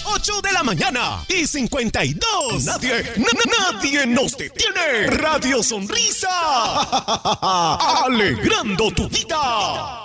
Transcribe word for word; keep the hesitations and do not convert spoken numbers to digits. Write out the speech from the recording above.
ocho de la mañana y cincuenta y dos. Nadie, na- nadie nos detiene. Radio Sonrisa. Alegrando tu vida.